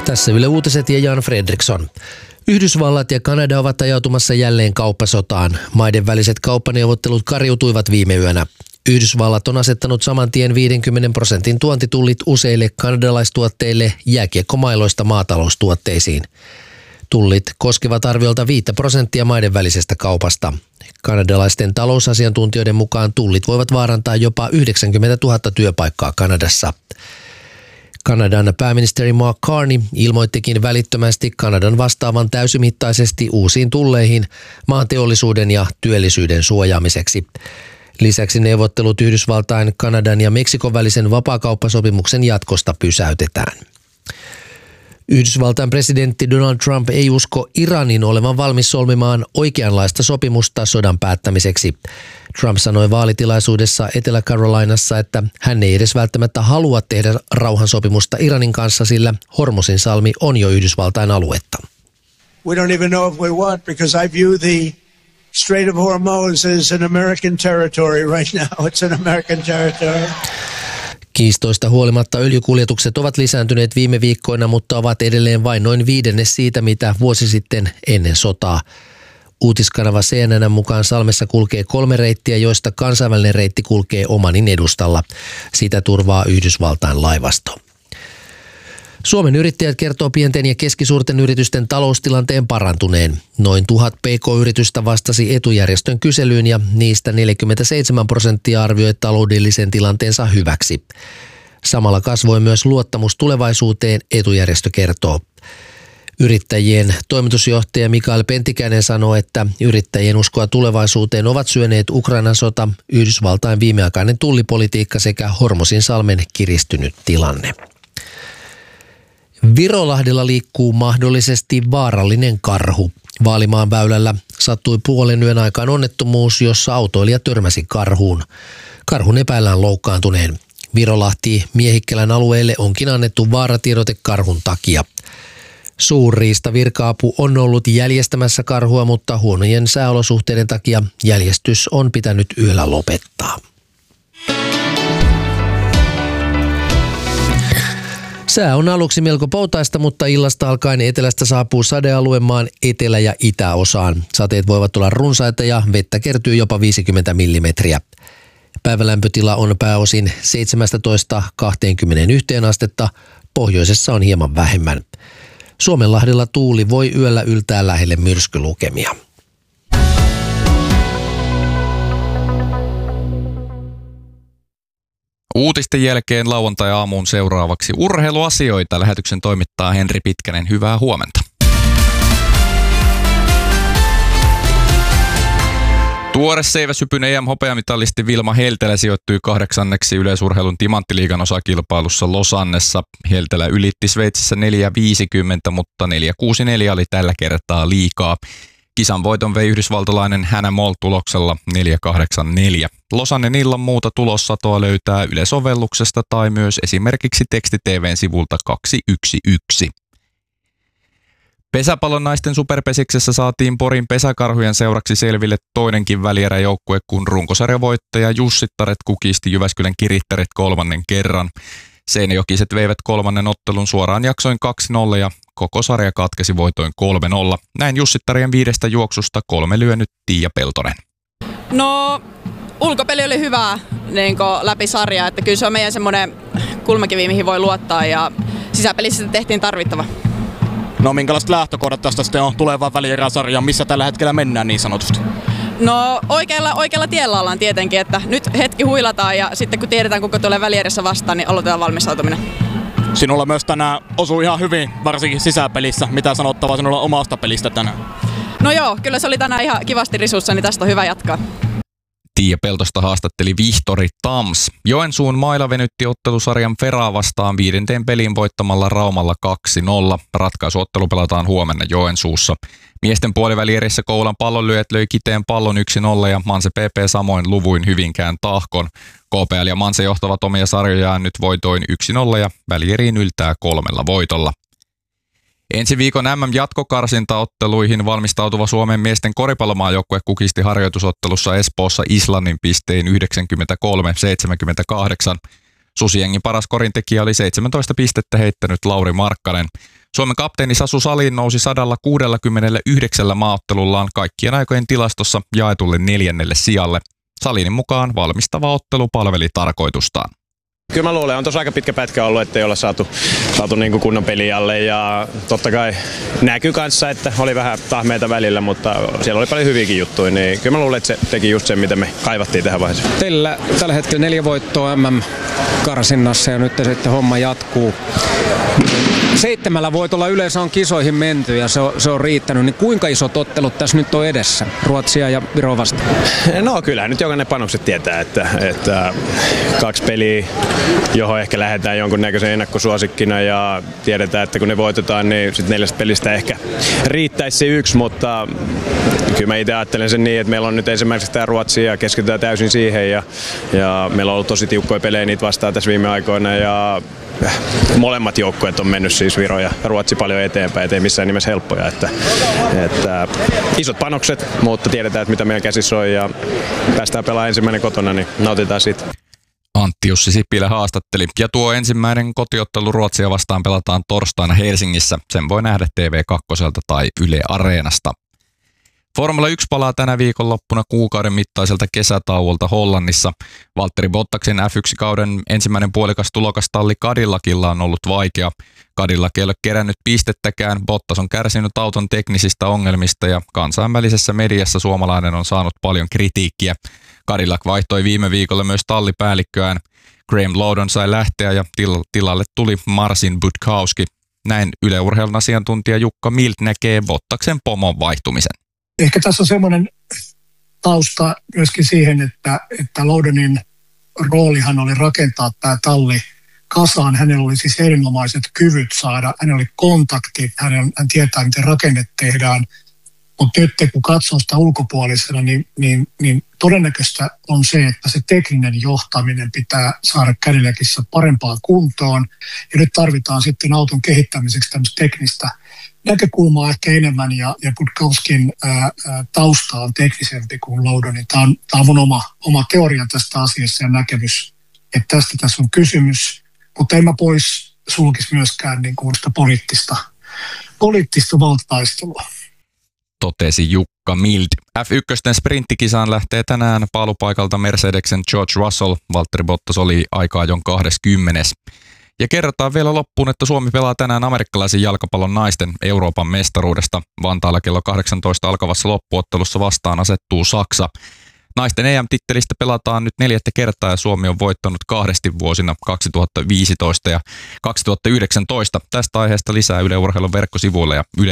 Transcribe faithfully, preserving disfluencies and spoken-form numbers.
Tässä Yle Uutiset ja Jan Fredriksson. Yhdysvallat ja Kanada ovat ajautumassa jälleen kauppasotaan. Maiden väliset kauppaneuvottelut kariutuivat viime yönä. Yhdysvallat on asettanut saman tien viidenkymmenen prosentin tuontitullit useille kanadalaistuotteille jääkiekkomailoista maataloustuotteisiin. Tullit koskevat arviolta viittä prosenttia maiden välisestä kaupasta. Kanadalaisten talousasiantuntijoiden mukaan tullit voivat vaarantaa jopa yhdeksänkymmentätuhatta työpaikkaa Kanadassa. Kanadan pääministeri Mark Carney ilmoittikin välittömästi Kanadan vastaavan täysimittaisesti uusiin tulleihin maan teollisuuden ja työllisyyden suojaamiseksi. Lisäksi neuvottelut Yhdysvaltain, Kanadan ja Meksikon välisen vapaakauppasopimuksen jatkosta pysäytetään. Yhdysvaltain presidentti Donald Trump ei usko Iranin olevan valmis solmimaan oikeanlaista sopimusta sodan päättämiseksi. Trump sanoi vaalitilaisuudessa Etelä-Carolinassa, että hän ei edes välttämättä halua tehdä rauhansopimusta Iranin kanssa, sillä Hormuzin salmi on jo Yhdysvaltain aluetta. We don't even know if we want, because I view the Strait of Hormuz as an American territory right now. It's an American territory. Kiistoista huolimatta öljykuljetukset ovat lisääntyneet viime viikkoina, mutta ovat edelleen vain noin viidennes siitä, mitä vuosi sitten ennen sotaa. Uutiskanava C N N mukaan salmessa kulkee kolme reittiä, joista kansainvälinen reitti kulkee Omanin edustalla. Sitä turvaa Yhdysvaltain laivasto. Suomen yrittäjät kertoo pienten ja keskisuurten yritysten taloustilanteen parantuneen. Noin tuhat pk-yritystä vastasi etujärjestön kyselyyn ja niistä neljäkymmentäseitsemän prosenttia arvioi taloudellisen tilanteensa hyväksi. Samalla kasvoi myös luottamus tulevaisuuteen, etujärjestö kertoo. Yrittäjien toimitusjohtaja Mikael Pentikäinen sanoo, että yrittäjien uskoa tulevaisuuteen ovat syöneet Ukrainan sota, Yhdysvaltain viimeaikainen tullipolitiikka sekä Hormuzin salmen kiristynyt tilanne. Virolahdella liikkuu mahdollisesti vaarallinen karhu. Vaalimaan väylällä sattui puolen yön aikaan onnettomuus, jossa autoilija törmäsi karhuun. Karhun epäillään loukkaantuneen. Virolahti Miehikkälän alueelle onkin annettu vaaratiedote karhun takia. Suurriistavirka-apu on ollut jäljestämässä karhua, mutta huonojen sääolosuhteiden takia jäljestys on pitänyt yöllä lopettaa. Sää on aluksi melko poutaista, mutta illasta alkaen etelästä saapuu sadealue maan etelä- ja itäosaan. Sateet voivat olla runsaita ja vettä kertyy jopa viisikymmentä millimetriä. Päivälämpötila on pääosin seitsemästätoista kaksikymmentäyksi astetta, pohjoisessa on hieman vähemmän. Suomenlahdella tuuli voi yöllä yltää lähelle myrskylukemia. Uutisten jälkeen lauantai-aamuun seuraavaksi urheiluasioita. Lähetyksen toimittaa Henri Pitkänen. Hyvää huomenta. Tuore seiväshypyn E M-hopeamitalisti Vilma Heltelä sijoittui kahdeksanneksi yleisurheilun timanttiliigan osakilpailussa Losannessa. Heltelä ylitti Sveitsissä neljä viisikymmentä, mutta neljä kuusikymmentäneljä oli tällä kertaa liikaa. Kisan voiton vei yhdysvaltalainen Hannah Moll tuloksella neljä kahdeksankymmentäneljä. Losannen illan muuta tulossatoa löytää Yle-sovelluksesta tai myös esimerkiksi Teksti T V:n sivulta kaksi yksi yksi. Pesäpallon naisten superpesiksessä saatiin Porin pesäkarhujen seuraksi selville toinenkin välieräjoukkue, kun runkosarjavoittaja Jussittaret kukisti Jyväskylän Kirittärit kolmannen kerran. Seinäjokiset veivät kolmannen ottelun suoraan jaksoin kaksi nolla ja koko sarja katkesi voitoin kolme nolla. Näin Jussittarien viidestä juoksusta kolme lyönyt Tiia Peltonen. No, ulkopeli oli hyvää niin läpi sarjaa, että kyllä se on meidän semmoinen kulmakivi, mihin voi luottaa ja sisäpelissä tehtiin tarvittava. No minkälaiset lähtökohdat tästä sitten on tulevaan välieräsarjaan, missä tällä hetkellä mennään niin sanotusti? No oikealla, oikealla tiellä ollaan tietenkin, että nyt hetki huilataan ja sitten kun tiedetään kuka tulee välierässä vastaan, niin aloitetaan valmistautuminen. Sinulla myös tänään osuu ihan hyvin, varsinkin sisäpelissä. Mitä sanottavaa sinulla omasta pelistä tänään? No joo, kyllä se oli tänään ihan kivasti risussa, niin tästä on hyvä jatkaa. Tiia Peltosta haastatteli Vihtori Tams. Joensuun Maila venytti ottelusarjan Feraa vastaan viidenteen peliin voittamalla Raumalla kaksi nolla. Ratkaisuottelu pelataan huomenna Joensuussa. Miesten puolivälierissä Koulan pallonlyöjät löi Kiteen pallon yksi nolla ja Manse P P samoin luvuin Hyvinkään Tahkon. K P L ja Manse johtavat omia sarjojaan nyt voitoin yksi nolla ja välieriin yltää kolmella voitolla. Ensi viikon M M-jatkokarsintaotteluihin valmistautuva Suomen miesten koripallomaajoukkue kukisti harjoitusottelussa Espoossa Islannin pistein yhdeksänkymmentäkolme seitsemänkymmentäkahdeksan. Susiengin paras korintekijä oli seitsemäntoista pistettä heittänyt Lauri Markkanen. Suomen kapteeni Sasu Salin nousi sata kuusikymmentäyhdeksän maaottelullaan kaikkien aikojen tilastossa jaetulle neljännelle sijalle. Salinin mukaan valmistava ottelu palveli tarkoitustaan. Kyllä mä luulen, on tuossa aika pitkä pätkä ollut, ettei olla saatu, saatu niin kuin kunnon peli alle ja totta kai näkyy kanssa, että oli vähän tahmeita välillä, mutta siellä oli paljon hyviäkin juttuja, niin kyllä mä luulen, että se teki just sen, mitä me kaivattiin tähän vaiheeseen. Teillä tällä hetkellä neljä voittoa M M-karsinnassa ja nyt sitten homma jatkuu. Seitsemällä voitolla yleensä on kisoihin menty ja se on, se on riittänyt, niin kuinka isot ottelut tässä nyt on edessä, Ruotsia ja Viro vastaan? No kyllähän nyt jokainen panokset tietää, että, että kaksi peliä, johon ehkä lähdetään jonkunnäköisen ennakkosuosikkina ja tiedetään, että kun ne voitetaan, niin sitten neljästä pelistä ehkä riittäisi se yksi, mutta kyllä mä itse ajattelen sen niin, että meillä on nyt ensimmäiseksi tämä Ruotsi ja keskitytään täysin siihen ja, ja meillä on ollut tosi tiukkoja pelejä niitä vastaan tässä viime aikoina ja molemmat joukkueet on mennyt siis Viro ja Ruotsi paljon eteenpäin, ettei missään nimessä helppoja. Että, että isot panokset, mutta tiedetään, että mitä meidän käsissä on ja päästään pelaamaan ensimmäinen kotona, niin nautitaan siitä. Antti Jussi Sipilä haastatteli. Ja tuo ensimmäinen kotiottelu Ruotsia vastaan pelataan torstaina Helsingissä. Sen voi nähdä T V kaksi tai Yle Areenasta. Formula yksi palaa tänä viikonloppuna kuukauden mittaiselta kesätauolta Hollannissa. Valtteri Bottaksen F yksi -kauden ensimmäinen puolikas tulokastalli Cadillacilla on ollut vaikea. Cadillac ei ole kerännyt pistettäkään, Bottas on kärsinyt auton teknisistä ongelmista ja kansainvälisessä mediassa suomalainen on saanut paljon kritiikkiä. Cadillac vaihtoi viime viikolla myös tallipäällikköään. Graham Lowdon sai lähteä ja til- tilalle tuli Marcin Budkowski. Näin Yle Urheilun asiantuntija Jukka Mild näkee Bottaksen pomon vaihtumisen. Ehkä tässä on semmoinen tausta myöskin siihen, että, että Lowdonin roolihan oli rakentaa tämä talli kasaan. Hänellä oli siis erinomaiset kyvyt saada, hänellä oli kontaktit, hän, hän tietää, miten rakenne tehdään. Mutta nyt kun katsoo sitä ulkopuolisena, niin, niin, niin todennäköistä on se, että se tekninen johtaminen pitää saada Cadillacissa parempaan kuntoon. Ja nyt tarvitaan sitten auton kehittämiseksi tämmöistä teknistä näkökulmaa ehkä enemmän, ja, ja Budkowskin ää, ää, tausta on teknisempi kuin Lowdonin. Tämä on, tämä on mun oma, oma teoria tästä asiasta ja näkemys, että tästä tässä on kysymys. Mutta en mä pois sulkisi myöskään niin kuin sitä poliittista, poliittista valtataistelua. Totesi Jukka Mild. F yksi sprinttikisaan lähtee tänään paalupaikalta Mercedesen George Russell. Valtteri Bottas oli aika-ajon kaksikymmentä. Ja kerrotaan vielä loppuun, että Suomi pelaa tänään amerikkalaisen jalkapallon naisten Euroopan mestaruudesta. Vantaalla kello kahdeksantoista alkavassa loppuottelussa vastaan asettuu Saksa. Naisten E M-tittelistä pelataan nyt neljättä kertaa ja Suomi on voittanut kahdesti vuosina kaksituhattaviisitoista ja kaksituhattayhdeksäntoista. Tästä aiheesta lisää Yle Urheilun verkkosivuilla ja Yle